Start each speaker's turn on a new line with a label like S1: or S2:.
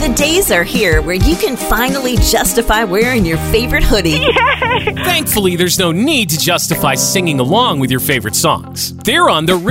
S1: The days are here where you can finally justify wearing your favorite hoodie.
S2: Yay!
S3: Thankfully, there's no need to justify singing along with your favorite songs. They're on the